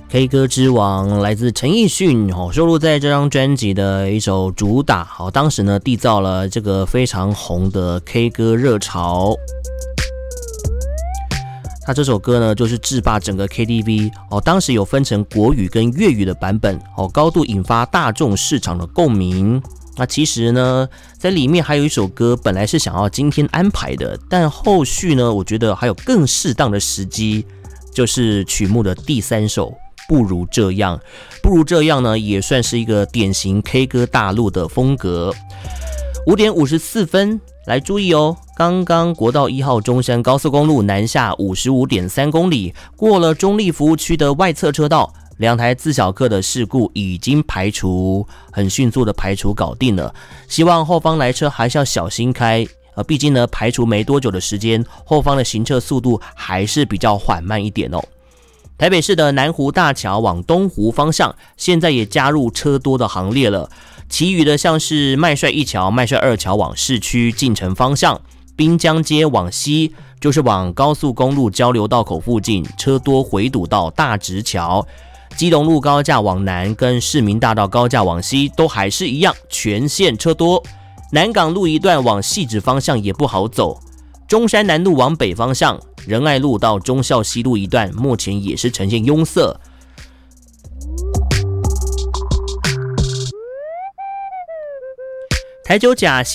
K 歌之王来自陈奕迅，收录在这张专辑的一首主打，当时呢缔造了这个非常红的 K 歌热潮。他这首歌呢就是制霸整个 KTV，当时有分成国语跟粤语的版本，高度引发大众市场的共鸣。那其实呢在里面还有一首歌本来是想要今天安排的，但后续呢我觉得还有更适当的时机，就是曲目的第3首不如这样。不如这样呢也算是一个典型 K 歌大陆的风格。5点54分，来注意哦，刚刚国道1号中山高速公路南下 55.3 公里，过了中立服务区的外侧车道，2台自小客的事故已经排除，很迅速的排除搞定了。希望后方来车还是要小心开，毕竟呢排除没多久的时间，后方的行车速度还是比较缓慢一点哦。台北市的南湖大桥往东湖方向，现在也加入车多的行列了。其余的像是麦帅1桥、麦帅2桥往市区进城方向，滨江街往西，就是往高速公路交流道口附近，车多回堵到大直桥。基隆路高架往南跟市民大道高架往西都还是一样，全线车多。南港路一段往汐止方向也不好走。中山南路往北方向，仁爱路到忠孝西路一段目前也是呈现拥塞。台九甲